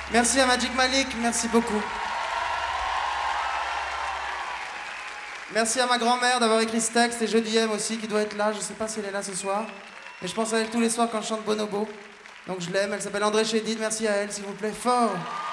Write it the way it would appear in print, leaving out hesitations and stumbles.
Merci à Magic Malik, merci beaucoup. Merci à ma grand-mère d'avoir écrit ce texte et Jodie M aussi qui doit être là. Je sais pas si elle est là ce soir, mais je pense à elle tous les soirs quand je chante Bonobo. Donc je l'aime, elle s'appelle André Chédid, merci à elle s'il vous plaît, fort.